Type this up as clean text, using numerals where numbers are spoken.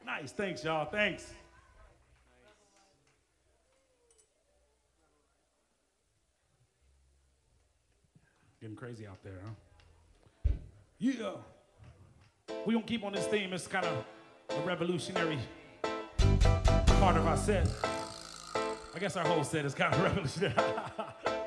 Nice, thanks, y'all. Thanks. Getting crazy out there, huh? Yeah. We gonna keep on this theme. It's kind of a revolutionary part of our set. I guess our whole set is kind of revolutionary.